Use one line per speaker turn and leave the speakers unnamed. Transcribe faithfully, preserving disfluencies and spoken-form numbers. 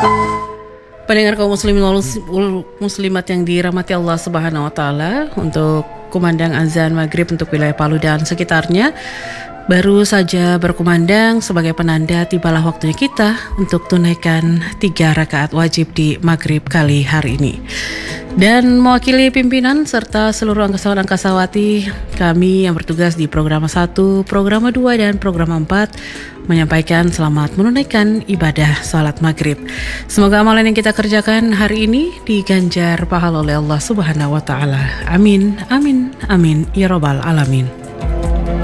Pendengar kaum muslimin wal muslimat yang dirahmati Allah Subhanahu wa taala, untuk kumandang azan maghrib untuk wilayah Palu dan sekitarnya baru saja berkumandang sebagai penanda tibalah waktunya kita untuk tunaikan tiga rakaat wajib di maghrib kali hari ini. Dan mewakili pimpinan serta seluruh angkasawan-angkasawati kami yang bertugas di program satu, program dua, dan program empat menyampaikan selamat menunaikan ibadah salat maghrib. Semoga amalan yang kita kerjakan hari ini diganjar pahala oleh Allah Subhanahu wa taala. Amin, amin, amin ya rabbal alamin.